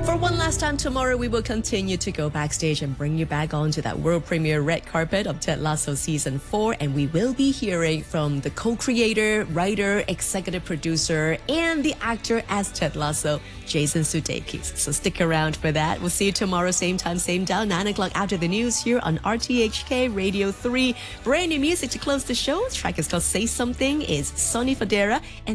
For one last time tomorrow, we will continue to go backstage and bring you back onto that world premiere red carpet of Ted Lasso Season 4. And we will be hearing from the co-creator, writer, executive producer, and the actor as Ted Lasso, Jason Sudeikis. So stick around for that. We'll see you tomorrow, same time, same dial, 9 o'clock after the news here on RTHK Radio 3. Brand new music to close the show. The track is called Say Something. It's Sonny Fodera and